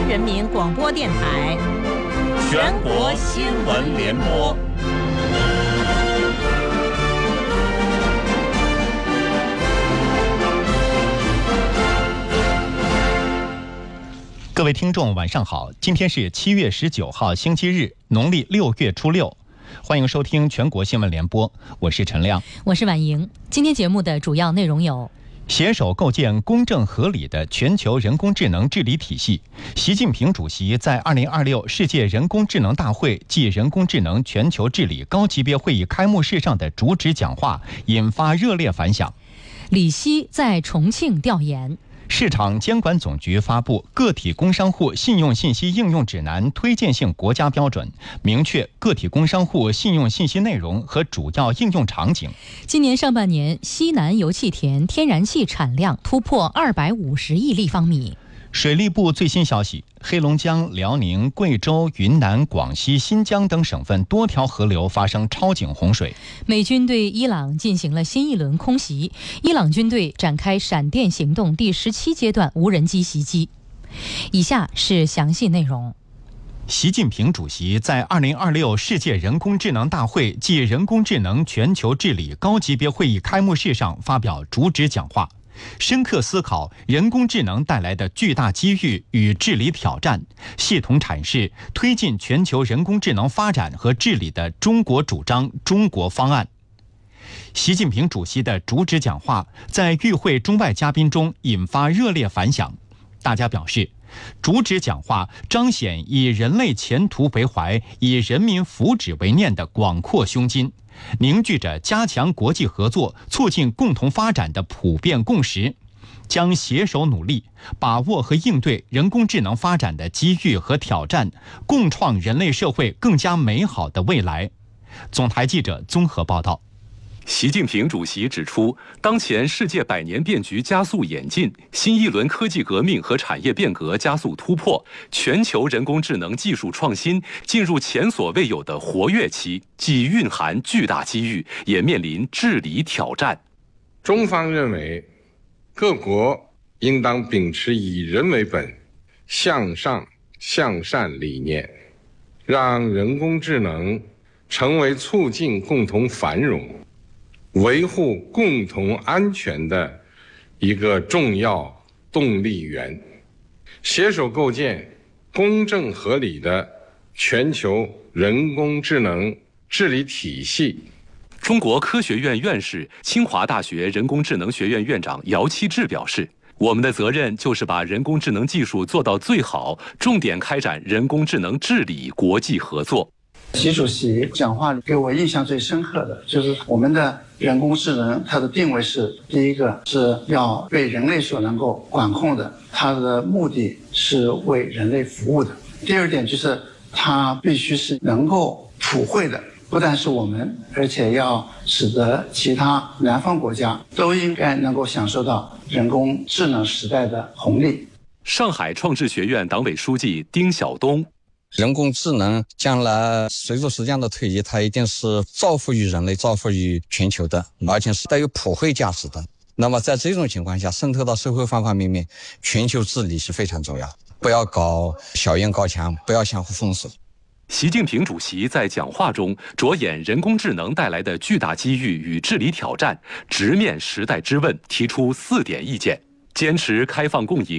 央人民广播电台全国新闻联播。各位听众，晚上好！今天是7月19号，星期日，农历6月初6。欢迎收听全国新闻联播，我是陈亮， 我是婉莹。今天节目的主要内容有： 携手构建公正合理的全球人工智能治理体系。习近平主席在2026世界人工智能大会暨人工智能全球治理高级别会议开幕式上的主旨讲话引发热烈反响。 李希在重庆调研。 市场监管总局发布个体工商户信用信息应用指南推荐性国家标准，明确个体工商户信用信息内容和主要应用场景。 今年上半年，西南油气田天然气产量突破250亿立方米。 水利部最新消息，黑龙江、辽宁、贵州、云南、广西、新疆等省份多条河流发生超警洪水。 美军对伊朗进行了新一轮空袭，伊朗军队展开闪电行动第17阶段无人机袭击。以下是详细内容。 习近平主席在2026世界人工智能大会暨人工智能全球治理高级别会议开幕式上发表主旨讲话，深刻思考人工智能带来的巨大机遇与治理挑战，系统阐释推进全球人工智能发展和治理的中国主张、中国方案。习近平主席的主旨讲话在与会中外嘉宾中引发热烈反响，大家表示，主旨讲话彰显以人类前途为怀、以人民福祉为念的广阔胸襟，凝聚着加强国际合作、促进共同发展的普遍共识，将携手努力，把握和应对人工智能发展的机遇和挑战，共创人类社会更加美好的未来。总台记者综合报道。 习近平主席指出，当前世界百年变局加速演进，新一轮科技革命和产业变革加速突破，全球人工智能技术创新进入前所未有的活跃期，既蕴含巨大机遇，也面临治理挑战。 中方认为，各国应当秉持以人为本、向上向善理念，让人工智能成为促进共同繁荣、维护共同安全的一个重要动力源，携手构建公正合理的全球人工智能治理体系。 中国科学院院士、清华大学人工智能学院院长姚期智表示，我们的责任就是把人工智能技术做到最好，重点开展人工智能治理国际合作。 习主席讲话给我印象最深刻的就是我们的人工智能，它的定位是：第一个是要被人类所能够管控的，它的目的是为人类服务的；第二点就是它必须是能够普惠的，不但是我们，而且要使得其他南方国家都应该能够享受到人工智能时代的红利。 上海创智学院党委书记丁晓东。 人工智能将来随着时间的推移，它一定是造福于人类、造福于全球的，而且是带有普惠价值的。那么在这种情况下，渗透到社会方方面面，全球治理是非常重要。不要搞小院高墙，不要相互封锁。 习近平主席在讲话中着眼人工智能带来的巨大机遇与治理挑战，直面时代之问，提出4点意见：坚持开放共赢。